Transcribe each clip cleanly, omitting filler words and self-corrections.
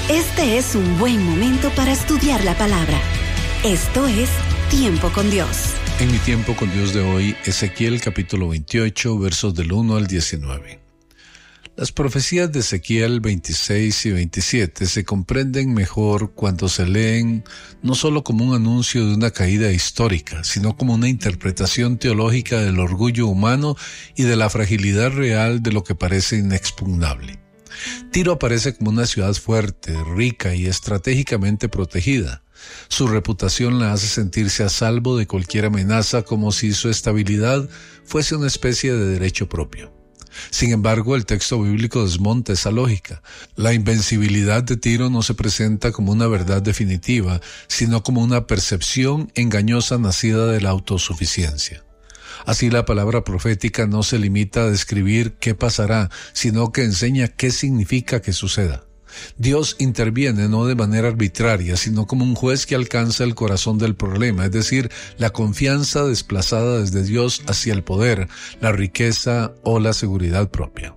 Este es un buen momento para estudiar la palabra. Esto es Tiempo con Dios. En mi Tiempo con Dios de hoy, Ezequiel capítulo 28, versos del 1 al 19. Las profecías de Ezequiel 26 y 27 se comprenden mejor cuando se leen no solo como un anuncio de una caída histórica, sino como una interpretación teológica del orgullo humano y de la fragilidad real de lo que parece inexpugnable. Tiro aparece como una ciudad fuerte, rica y estratégicamente protegida. Su reputación la hace sentirse a salvo de cualquier amenaza, como si su estabilidad fuese una especie de derecho propio. Sin embargo, el texto bíblico desmonta esa lógica. La invencibilidad de Tiro no se presenta como una verdad definitiva, sino como una percepción engañosa nacida de la autosuficiencia. Así, la palabra profética no se limita a describir qué pasará, sino que enseña qué significa que suceda. Dios interviene no de manera arbitraria, sino como un juez que alcanza el corazón del problema, es decir, la confianza desplazada desde Dios hacia el poder, la riqueza o la seguridad propia.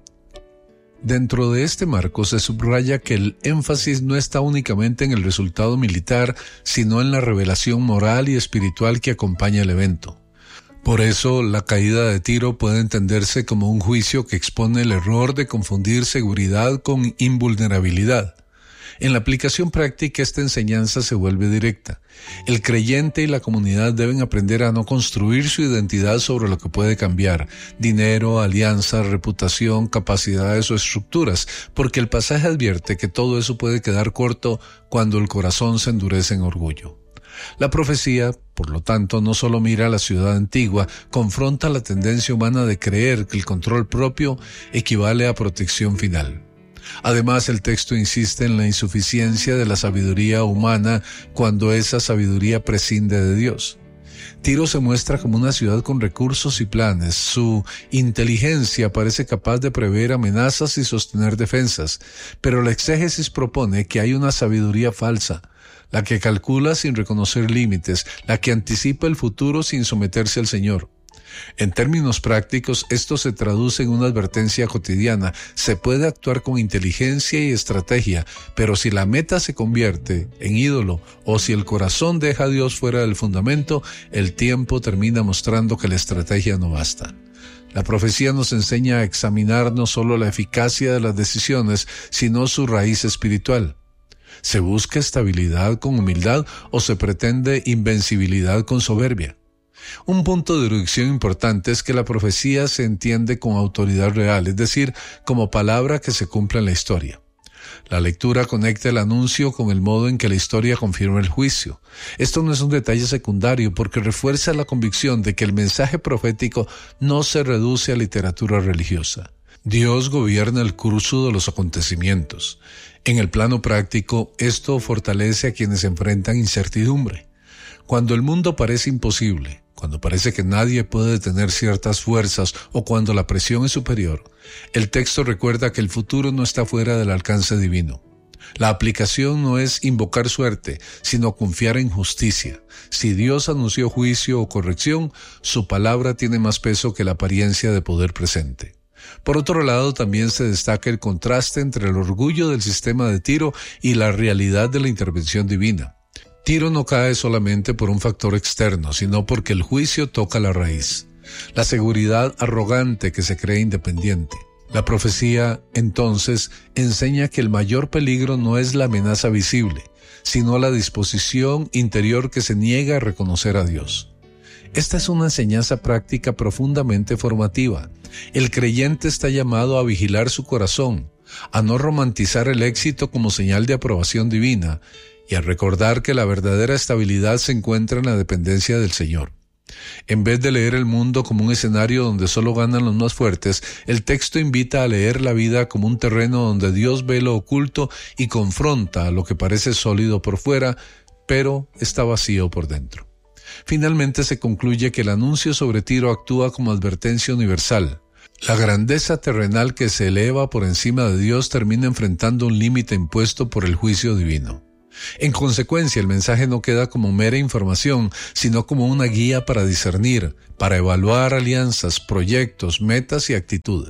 Dentro de este marco se subraya que el énfasis no está únicamente en el resultado militar, sino en la revelación moral y espiritual que acompaña el evento. Por eso, la caída de Tiro puede entenderse como un juicio que expone el error de confundir seguridad con invulnerabilidad. En la aplicación práctica, esta enseñanza se vuelve directa. El creyente y la comunidad deben aprender a no construir su identidad sobre lo que puede cambiar: dinero, alianzas, reputación, capacidades o estructuras, porque el pasaje advierte que todo eso puede quedar corto cuando el corazón se endurece en orgullo. La profecía, por lo tanto, no solo mira a la ciudad antigua, confronta la tendencia humana de creer que el control propio equivale a protección final. Además, el texto insiste en la insuficiencia de la sabiduría humana cuando esa sabiduría prescinde de Dios. Tiro se muestra como una ciudad con recursos y planes. Su inteligencia parece capaz de prever amenazas y sostener defensas, pero la exégesis propone que hay una sabiduría falsa, la que calcula sin reconocer límites, la que anticipa el futuro sin someterse al Señor. En términos prácticos, esto se traduce en una advertencia cotidiana. Se puede actuar con inteligencia y estrategia, pero si la meta se convierte en ídolo o si el corazón deja a Dios fuera del fundamento, el tiempo termina mostrando que la estrategia no basta. La profecía nos enseña a examinar no solo la eficacia de las decisiones, sino su raíz espiritual. ¿Se busca estabilidad con humildad o se pretende invencibilidad con soberbia? Un punto de erudición importante es que la profecía se entiende con autoridad real, es decir, como palabra que se cumple en la historia. La lectura conecta el anuncio con el modo en que la historia confirma el juicio. Esto no es un detalle secundario porque refuerza la convicción de que el mensaje profético no se reduce a literatura religiosa. Dios gobierna el curso de los acontecimientos. En el plano práctico, esto fortalece a quienes enfrentan incertidumbre. Cuando el mundo parece imposible, cuando parece que nadie puede detener ciertas fuerzas o cuando la presión es superior, el texto recuerda que el futuro no está fuera del alcance divino. La aplicación no es invocar suerte, sino confiar en justicia. Si Dios anunció juicio o corrección, su palabra tiene más peso que la apariencia de poder presente. Por otro lado, también se destaca el contraste entre el orgullo del sistema de Tiro y la realidad de la intervención divina. Tiro no cae solamente por un factor externo, sino porque el juicio toca la raíz, la seguridad arrogante que se cree independiente. La profecía, entonces, enseña que el mayor peligro no es la amenaza visible, sino la disposición interior que se niega a reconocer a Dios. Esta es una enseñanza práctica profundamente formativa. El creyente está llamado a vigilar su corazón, a no romantizar el éxito como señal de aprobación divina y a recordar que la verdadera estabilidad se encuentra en la dependencia del Señor. En vez de leer el mundo como un escenario donde solo ganan los más fuertes, el texto invita a leer la vida como un terreno donde Dios ve lo oculto y confronta a lo que parece sólido por fuera, pero está vacío por dentro. Finalmente se concluye que el anuncio sobre Tiro actúa como advertencia universal. La grandeza terrenal que se eleva por encima de Dios termina enfrentando un límite impuesto por el juicio divino. En consecuencia, el mensaje no queda como mera información, sino como una guía para discernir, para evaluar alianzas, proyectos, metas y actitudes.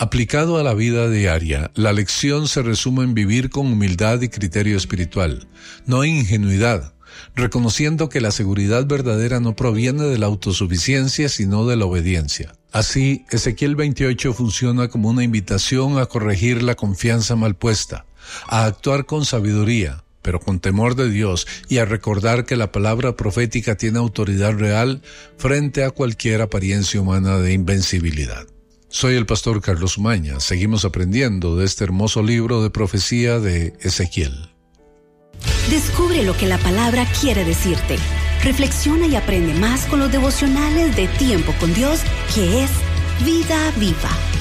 Aplicado a la vida diaria, la lección se resume en vivir con humildad y criterio espiritual, no ingenuidad, reconociendo que la seguridad verdadera no proviene de la autosuficiencia, sino de la obediencia. Así, Ezequiel 28 funciona como una invitación a corregir la confianza mal puesta, a actuar con sabiduría, pero con temor de Dios, y a recordar que la palabra profética tiene autoridad real frente a cualquier apariencia humana de invencibilidad. Soy el pastor Carlos Umaña. Seguimos aprendiendo de este hermoso libro de profecía de Ezequiel. Descubre lo que la palabra quiere decirte. Reflexiona y aprende más con los devocionales de Tiempo con Dios, que es Vida Viva.